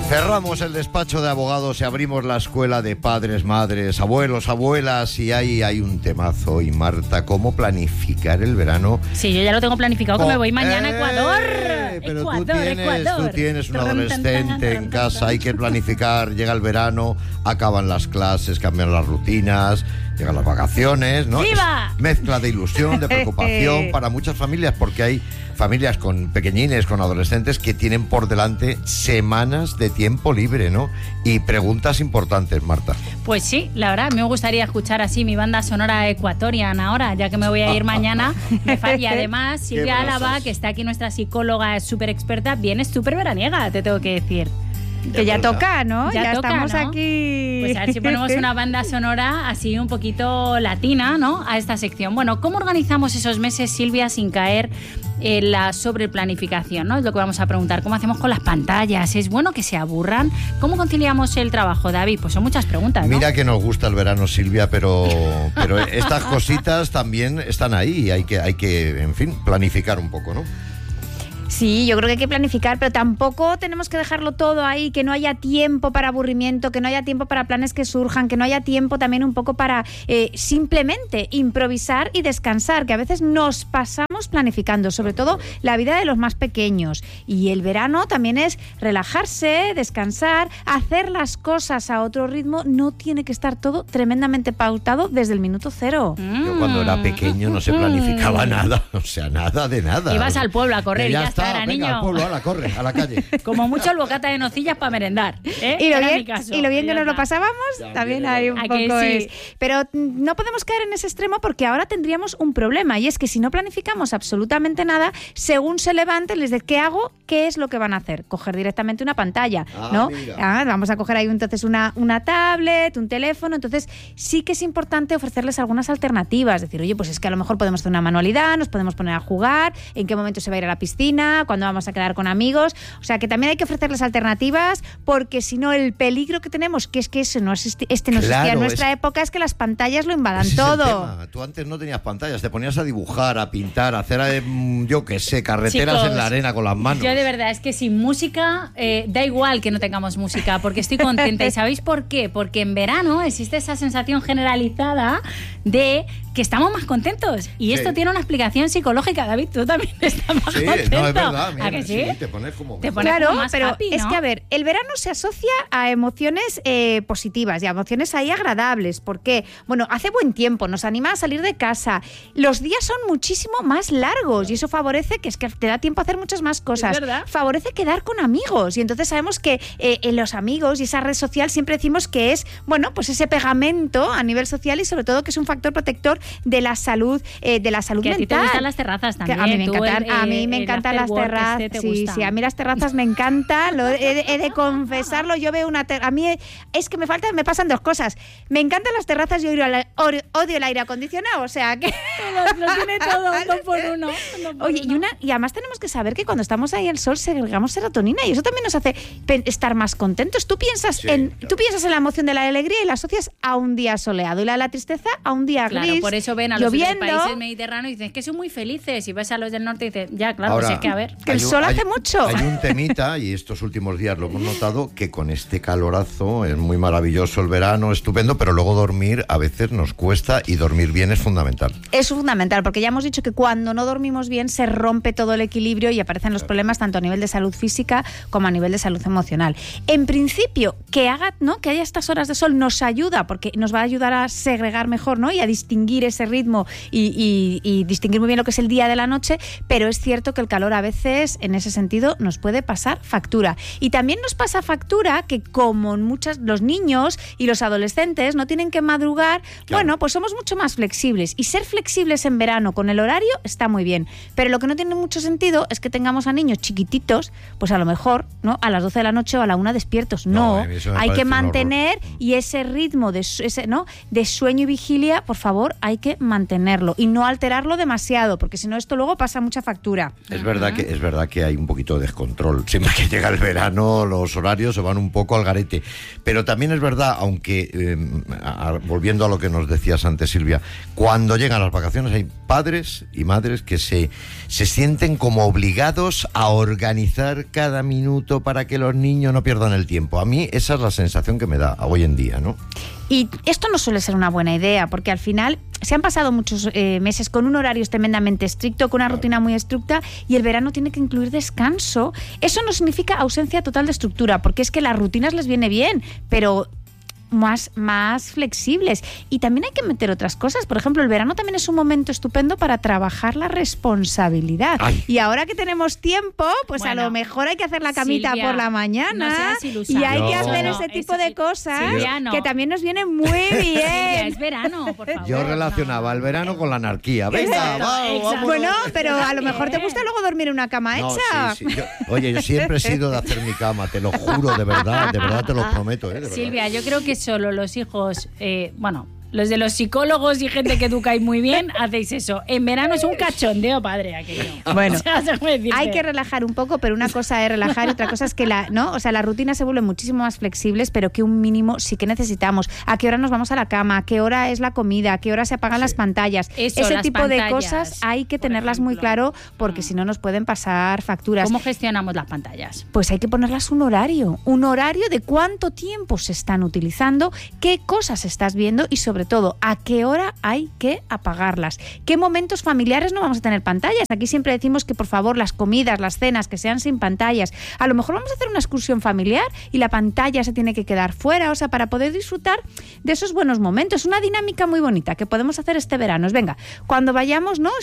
Cerramos el despacho de abogados y abrimos la escuela de padres, madres, abuelos, abuelas, y ahí hay un temazo. Y Marta, ¿cómo planificar el verano? Sí, yo ya lo tengo planificado, que me voy mañana a Ecuador. Pero Ecuador. tú tienes un adolescente en casa, hay que planificar, llega el verano, acaban las clases, cambian las rutinas, llegan las vacaciones, ¿no? ¡Viva! Es mezcla de ilusión, de preocupación para muchas familias, porque hay familias con pequeñines, con adolescentes que tienen por delante semanas de tiempo libre, ¿no? Y preguntas importantes, Marta. Pues sí, la verdad, me gustaría escuchar así mi banda sonora Equatorian ahora, ya que me voy a ir mañana. Y además, Silvia Álava, que está aquí, nuestra psicóloga, es súper experta, viene súper veraniega, te tengo que decir. Que ya toca, ¿no? Ya toca, estamos, ¿no? Aquí. Pues a ver si ponemos una banda sonora así un poquito latina, ¿no? A esta sección. Bueno, ¿cómo organizamos esos meses, Silvia, sin caer en la sobreplanificación, ¿no? Es lo que vamos a preguntar. ¿Cómo hacemos con las pantallas? ¿Es bueno que se aburran? ¿Cómo conciliamos el trabajo, David? Pues son muchas preguntas, ¿no? Mira que nos gusta el verano, Silvia, pero estas cositas también están ahí y hay que, en fin, planificar un poco, ¿no? Sí, yo creo que hay que planificar, pero tampoco tenemos que dejarlo todo ahí, que no haya tiempo para aburrimiento, que no haya tiempo para planes que surjan, que no haya tiempo también un poco para simplemente improvisar y descansar, que a veces nos pasamos planificando, sobre todo la vida de los más pequeños. Y el verano también es relajarse, descansar, hacer las cosas a otro ritmo, no tiene que estar todo tremendamente pautado desde el minuto cero. Yo cuando era pequeño no se planificaba nada, o sea, nada de nada. Ibas al pueblo a correr y ya está, venga, niño. al pueblo, corre, a la calle. Como mucho el bocata de nocillas para merendar, ¿eh? Y lo bien Ya que nos lo está. pasábamos, Ya, también bien, hay un ¿A poco que sí? es. Pero no podemos caer en ese extremo porque ahora tendríamos un problema, y es que si no planificamos absolutamente nada, según se levanten, les dice, ¿qué hago? ¿Qué es lo que van a hacer? Coger directamente una pantalla, ¿no? Vamos a coger ahí entonces una tablet, un teléfono. Entonces sí que es importante ofrecerles algunas alternativas, decir, oye, pues es que a lo mejor podemos hacer una manualidad, nos podemos poner a jugar, en qué momento se va a ir a la piscina, cuándo vamos a quedar con amigos. O sea, que también hay que ofrecerles alternativas, porque si no, el peligro que tenemos, que es que eso no existía en nuestra época, es que las pantallas lo invadan Ese todo. es el tema. Tú antes no tenías pantallas, te ponías a dibujar, a pintar, a hacer, yo qué sé, carreteras, Chicos, en la arena con las manos. Yo de verdad es que sin música, da igual que no tengamos música, porque estoy contenta. ¿Y sabéis por qué? Porque en verano existe esa sensación generalizada de que estamos más contentos. Y esto tiene una explicación psicológica, David. Tú también estás más contento. No, es verdad. Mira, ¿A que sí? Te pones como... Claro, más pero happy, es ¿no? que, a ver, el verano se asocia a emociones positivas y a emociones ahí agradables. ¿Por qué? Bueno, hace buen tiempo, nos anima a salir de casa. Los días son muchísimo más largos y eso favorece que te da tiempo a hacer muchas más cosas. ¿Es verdad? Favorece quedar con amigos y entonces sabemos que los amigos y esa red social siempre decimos que es, bueno, pues ese pegamento a nivel social y sobre todo que es un factor protector de la salud mental. Que a ti te gustan las terrazas también. A mí me Tú, encantan, a mí me encantan las terrazas. Sí, a mí las terrazas me encantan. He de confesarlo. Yo veo a mí es que me pasan dos cosas. Me encantan las terrazas y odio el aire acondicionado. O sea que lo tiene todo, uno por uno. Oye, y además tenemos que saber que cuando estamos ahí al sol segregamos serotonina y eso también nos hace estar más contentos. Tú piensas en la emoción de la alegría y la asocias a un día soleado y la de la tristeza a un día gris. Claro, por eso ven a los de lloviendo. países mediterráneos y dicen que son muy felices. Y ves a los del norte y dices, ya, claro, Ahora, pues es que a ver. Que el sol hace mucho. Hay un temita, y estos últimos días lo hemos notado, que con este calorazo es muy maravilloso el verano, estupendo, pero luego dormir a veces nos cuesta y dormir bien es fundamental. Es fundamental, porque ya hemos dicho que cuando no dormimos bien se rompe todo el equilibrio y aparecen los problemas tanto a nivel de salud física como a nivel de salud emocional. En principio, que haya estas horas de sol nos ayuda, porque nos va a ayudar a segregar mejor, ¿no? Y a distinguir ese ritmo y distinguir muy bien lo que es el día de la noche, pero es cierto que el calor a veces, en ese sentido, nos puede pasar factura. Y también nos pasa factura que como los niños y los adolescentes no tienen que madrugar, claro. Bueno, pues somos mucho más flexibles. Y ser flexibles en verano con el horario está muy bien. Pero lo que no tiene mucho sentido es que tengamos a niños chiquititos, pues a lo mejor, ¿no? A las 12 de la noche o a la 1 despiertos. No, hay que mantener y ese ritmo de sueño y vigilia, por favor, hay que mantenerlo y no alterarlo demasiado, porque si no esto luego pasa mucha factura. Es verdad que hay un poquito de descontrol. Siempre que llega el verano los horarios se van un poco al garete. Pero también es verdad, aunque volviendo a lo que nos decías antes, Silvia, cuando llegan las vacaciones hay padres y madres que se sienten como obligados a organizar cada minuto para que los niños no pierdan el tiempo. A mí esa es la sensación que me da hoy en día, ¿no? Y esto no suele ser una buena idea, porque al final se han pasado muchos meses con un horario tremendamente estricto, con una rutina muy estricta, y el verano tiene que incluir descanso. Eso no significa ausencia total de estructura, porque es que las rutinas les viene bien, pero más flexibles. Y también hay que meter otras cosas. Por ejemplo, el verano también es un momento estupendo para trabajar la responsabilidad. Ay. Y ahora que tenemos tiempo, pues bueno, a lo mejor hay que hacer la camita Silvia, por la mañana, no seas ilusa. y hay que No. hacer No, ese tipo eso- de cosas Silvia, no. que también nos vienen muy Silvia, bien. es verano, por favor. Yo relacionaba el verano con la anarquía. Venga, Exacto, vamos. exacto. Bueno, pero a lo mejor te gusta luego dormir en una cama No, hecha. sí. Oye, yo siempre he sido de hacer mi cama, te lo juro, de verdad te lo prometo. De verdad. Silvia, yo creo que solo los hijos, los de los psicólogos y gente que educáis muy bien, hacéis eso. En verano es un cachondeo, padre, aquello. Bueno, O sea, se puede decirte. hay que relajar un poco, pero una cosa es relajar y otra cosa es que las rutinas se vuelven muchísimo más flexibles, pero que un mínimo sí que necesitamos. ¿A qué hora nos vamos a la cama? ¿A qué hora es la comida? ¿A qué hora se apagan las pantallas? Eso, Ese las tipo de pantallas, cosas hay que por tenerlas muy ejemplo. claro, porque si no nos pueden pasar facturas. ¿Cómo gestionamos las pantallas? Pues hay que ponerlas un horario de cuánto tiempo se están utilizando, qué cosas estás viendo y sobre todo a qué hora hay que apagarlas. ¿Qué momentos familiares no vamos a tener pantallas? Aquí siempre decimos que por favor las comidas, las cenas, que sean sin pantallas. A lo mejor vamos a hacer una excursión familiar y la pantalla se tiene que quedar fuera, o sea, para poder disfrutar de esos buenos momentos. Una dinámica muy bonita que podemos hacer este verano. Venga, cuando vayamos, ¿no?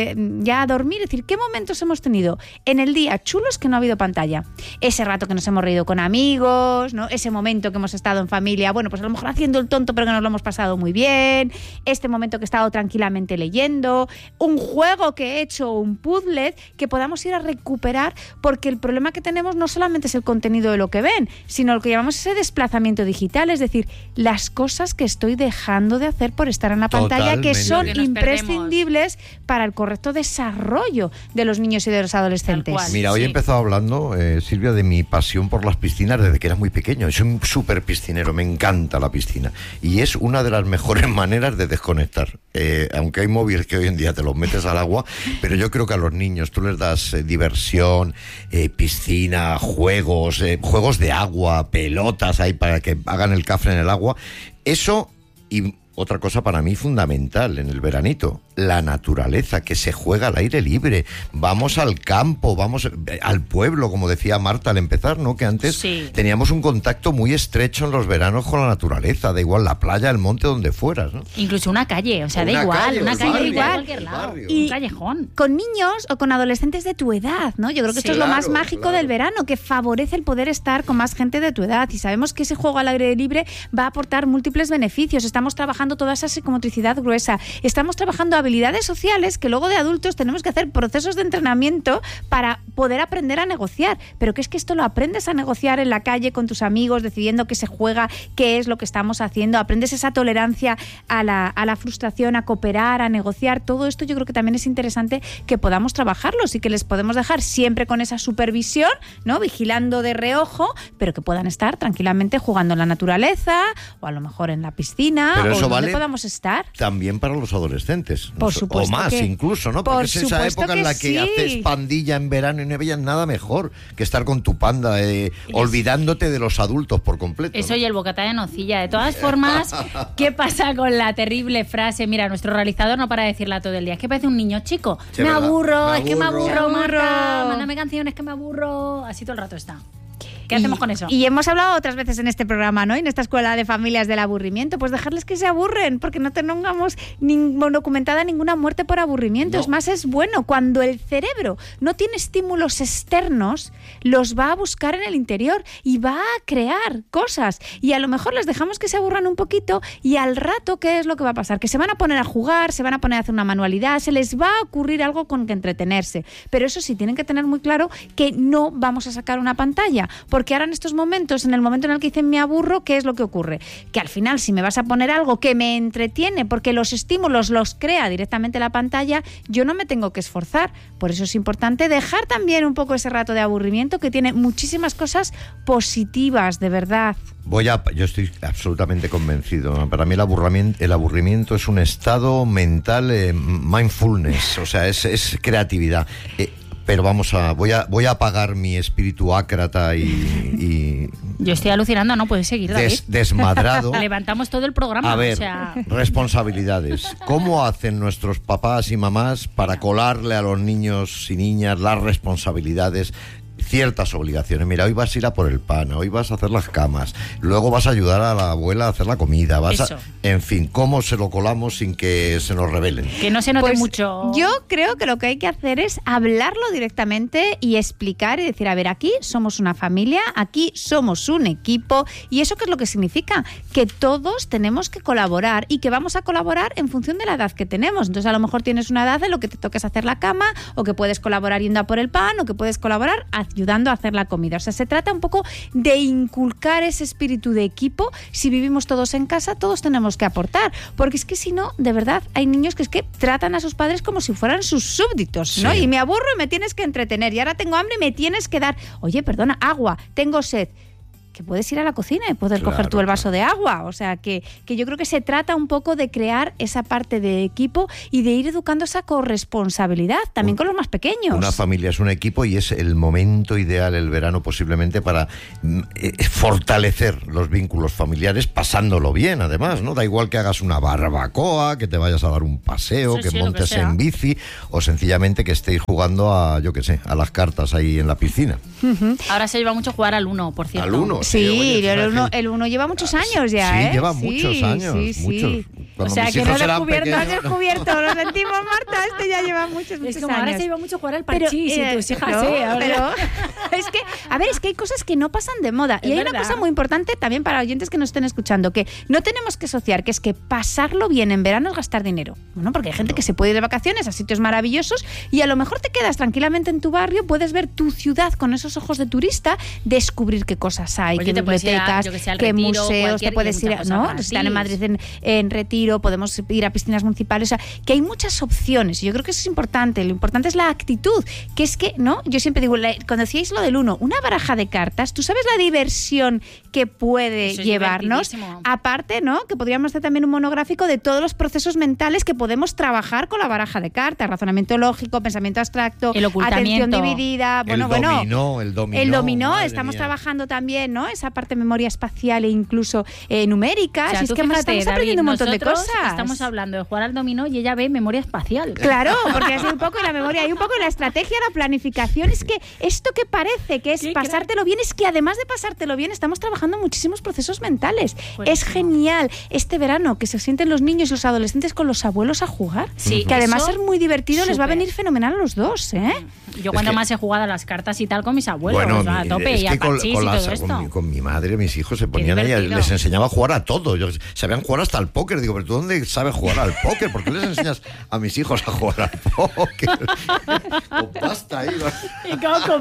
Ya a dormir, es decir, ¿qué momentos hemos tenido en el día chulos que no ha habido pantalla? Ese rato que nos hemos reído con amigos, ¿no? Ese momento que hemos estado en familia, bueno, pues a lo mejor haciendo el tonto, pero que nos lo hemos pasado muy bien. Este momento que he estado tranquilamente leyendo, un juego que he hecho, un puzzle que podamos ir a recuperar, porque el problema que tenemos no solamente es el contenido de lo que ven, sino lo que llamamos ese desplazamiento digital, es decir, las cosas que estoy dejando de hacer por estar en la pantalla, que Totalmente. son Que nos imprescindibles para el correcto desarrollo de los niños y de los adolescentes. Tal cual. Mira, hoy he Sí. empezado hablando, Silvia, de mi pasión por las piscinas desde que era muy pequeño. Soy un súper piscinero, me encanta la piscina. Y es una de las mejores maneras de desconectar. Aunque hay móviles que hoy en día te los metes al agua, pero yo creo que a los niños tú les das diversión, piscina, juegos de agua, pelotas ahí para que hagan el cafre en el agua. Eso y... Otra cosa para mí fundamental en el veranito, la naturaleza, que se juega al aire libre. Vamos al campo, vamos al pueblo, como decía Marta al empezar, ¿no? Que antes Sí. teníamos un contacto muy estrecho en los veranos con la naturaleza, da igual la playa, el monte, donde fueras, ¿no? Incluso una calle, o sea, da Una igual, calle, una el calle barrio, igual a el cualquier lado. barrio. Un callejón. Con niños o con adolescentes de tu edad, ¿no? Yo creo que Sí. esto es lo más Claro, mágico claro. del verano, que favorece el poder estar con más gente de tu edad, y sabemos que ese juego al aire libre va a aportar múltiples beneficios. Estamos trabajando toda esa psicomotricidad gruesa, estamos trabajando habilidades sociales que luego de adultos tenemos que hacer procesos de entrenamiento para poder aprender a negociar, pero que es que esto lo aprendes a negociar en la calle con tus amigos, decidiendo qué se juega, qué es lo que estamos haciendo, aprendes esa tolerancia a la frustración, a cooperar, a negociar. Todo esto yo creo que también es interesante que podamos trabajarlos y que les podemos dejar siempre con esa supervisión, ¿no? Vigilando de reojo, pero que puedan estar tranquilamente jugando en la naturaleza o a lo mejor en la piscina, Pero o eso donde vale podamos estar. También para los adolescentes. Por O supuesto más que- incluso, ¿no? por Porque es esa supuesto época en que la que sí. haces pandilla en verano y no veías nada mejor que estar con tu panda, olvidándote de los adultos por completo. Eso ¿no? y el bocata de nocilla. De todas formas, ¿qué pasa con la terrible frase? Mira, nuestro realizador no para de decirla todo el día. Es que parece un niño chico. Sí, me ¿verdad? aburro, Me es que me aburro. aburro, Marta. Me aburro. Mándame canciones que me aburro. Así todo el rato está. ¿Qué hacemos con eso? Y hemos hablado otras veces en este programa, ¿no? En esta escuela de familias del aburrimiento, pues dejarles que se aburren, porque no tengamos documentada ninguna muerte por aburrimiento. No. Es más, es bueno. Cuando el cerebro no tiene estímulos externos, los va a buscar en el interior y va a crear cosas. Y a lo mejor les dejamos que se aburran un poquito y al rato, ¿qué es lo que va a pasar? Que se van a poner a jugar, se van a poner a hacer una manualidad, se les va a ocurrir algo con que entretenerse. Pero eso sí, tienen que tener muy claro que no vamos a sacar una pantalla, Porque ahora en estos momentos, en el momento en el que dicen me aburro, ¿qué es lo que ocurre? Que al final, si me vas a poner algo que me entretiene, porque los estímulos los crea directamente la pantalla, yo no me tengo que esforzar. Por eso es importante dejar también un poco ese rato de aburrimiento, que tiene muchísimas cosas positivas, de verdad. Yo estoy absolutamente convencido. Para mí el aburrimiento es un estado mental, mindfulness, o sea, es creatividad. Pero voy a apagar mi espíritu ácrata y yo estoy alucinando, no puedes seguir, David. Desmadrado. Levantamos todo el programa. A ver, o sea... responsabilidades. ¿Cómo hacen nuestros papás y mamás para colarle a los niños y niñas las responsabilidades? Ciertas obligaciones. Mira, hoy vas a ir a por el pan, hoy vas a hacer las camas, luego vas a ayudar a la abuela a hacer la comida, en fin, ¿cómo se lo colamos sin que se nos revelen? Que no se note mucho. Yo creo que lo que hay que hacer es hablarlo directamente y explicar y decir, a ver, aquí somos una familia, aquí somos un equipo, y ¿eso qué es lo que significa? Que todos tenemos que colaborar y que vamos a colaborar en función de la edad que tenemos. Entonces, a lo mejor tienes una edad en lo que te toques hacer la cama, o que puedes colaborar yendo a por el pan, o que puedes colaborar ayudando a hacer la comida. O sea, se trata un poco de inculcar ese espíritu de equipo. Si vivimos todos en casa, todos tenemos que aportar, porque es que si no, de verdad, hay niños que es que tratan a sus padres como si fueran sus súbditos, ¿no? Sí. Y me aburro y me tienes que entretener, y ahora tengo hambre y me tienes que dar, oye, perdona, agua, tengo sed. Que puedes ir a la cocina y poder coger tú el vaso de agua. O sea, que yo creo que se trata un poco de crear esa parte de equipo y de ir educando esa corresponsabilidad, también con los más pequeños. Una familia es un equipo y es el momento ideal, el verano, posiblemente para fortalecer los vínculos familiares, pasándolo bien, además, ¿no? Da igual que hagas una barbacoa, que te vayas a dar un paseo, que montes en bici, o sencillamente que estéis jugando a, yo qué sé, a las cartas ahí en la piscina. Ahora se lleva mucho jugar al Uno, por cierto. Al Uno. Sí, el Uno lleva muchos años ya, sí, lleva muchos años, muchos. O sea, que no has descubierto, lo sentimos, Marta, ya lleva muchos es como años. Ahora se lleva mucho jugar al parchís y tus hijas, pero es que, a ver, es que hay cosas que no pasan de moda. Y hay una cosa muy importante también para oyentes que nos estén escuchando, que no tenemos que asociar, que es que pasarlo bien en verano es gastar dinero. Bueno, porque hay gente que se puede ir de vacaciones a sitios maravillosos y a lo mejor te quedas tranquilamente en tu barrio, puedes ver tu ciudad con esos ojos de turista, descubrir qué cosas hay, qué bibliotecas, qué museos, te puedes ir, ¿no? Si están en Madrid en Retiro, podemos ir a piscinas municipales, o sea, que hay muchas opciones. Yo creo que eso es importante. Lo importante es la actitud, que es que, ¿no? Yo siempre digo, cuando decíais lo del Uno, una baraja de cartas, tú sabes la diversión que puede llevarnos. Aparte, ¿no? Que podríamos hacer también un monográfico de todos los procesos mentales que podemos trabajar con la baraja de cartas: razonamiento lógico, pensamiento abstracto, atención dividida, el dominó, estamos trabajando también, ¿no? Esa parte de memoria espacial e incluso numérica. O sea, es que estamos aprendiendo David, un montón de cosas. Estamos hablando de jugar al dominó y ella ve memoria espacial. Claro, porque así un poco la memoria y un poco la estrategia, la planificación. Es que esto que parece que es pasártelo bien, es que además de pasártelo bien, estamos trabajando muchísimos procesos mentales. Es genial este verano que se sienten los niños y los adolescentes con los abuelos a jugar. Sí, que además es muy divertido, les va a venir fenomenal a los dos, ¿eh? Yo cuando más he jugado a las cartas y tal con mis abuelos, a tope, y al parchís y todo esto. Con mi madre, mis hijos se ponían ahí, les enseñaba a jugar a todo. Sabían jugar hasta al póker. Digo, pero ¿tú dónde sabes jugar al póker? ¿Por qué les enseñas a mis hijos a jugar al póker? Con pasta ahí. Y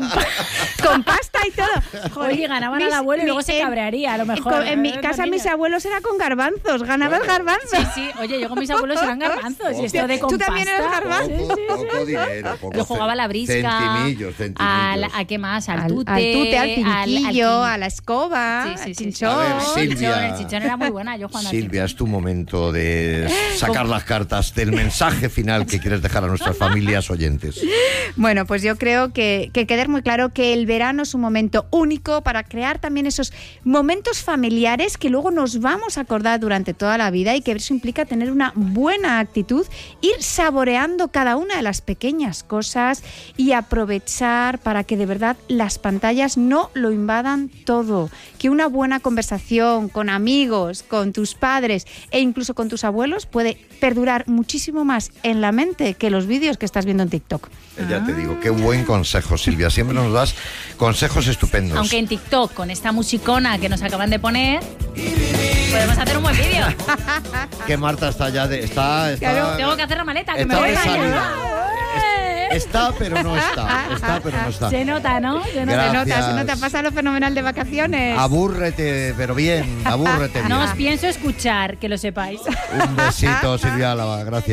con pasta y todo. Joder, oye, ganaban al abuelo y luego se cabrearía, a lo mejor. En mi casa mis abuelos eran con garbanzos, ganabas garbanzos. Sí, oye, yo con mis abuelos eran garbanzos. Y esto de con ¿Tú también eras garbanzos? Poco dinero. Yo jugaba a la brisca. Centimillos. ¿A qué más? Al tute. Al piniquillo, a la escoba, al chinchón. A ver, Silvia. El chinchón era muy buena, yo jugando. Silvia, es tu momento de sacar las cartas del mensaje final que quieres dejar a nuestras familias oyentes. Bueno, pues yo creo que quede muy claro que el verano es un momento único para crear también esos momentos familiares que luego nos vamos a acordar durante toda la vida, y que eso implica tener una buena actitud, ir saboreando cada una de las pequeñas cosas y aprovechar para que de verdad las pantallas no lo invadan todo. Que una buena conversación con amigos, con tus padres e incluso con tus abuelos puede perdurar muchísimo más en la mente que los vídeos que estás viendo en TikTok. Ya te digo, qué buen consejo, Silvia. Siempre nos das consejos estupendos. Aunque en TikTok, con esta musicona que nos acaban de poner, podemos hacer un buen vídeo. Que Marta está ya Claro, tengo que hacer la maleta, que me voy a Está, pero no está. Está, pero no está. Se nota, ¿no? Se nota. Pasa lo fenomenal de vacaciones. Abúrrete, pero bien, abúrrete bien. No os pienso escuchar, que lo sepáis. Un besito, Silvia Álava, gracias.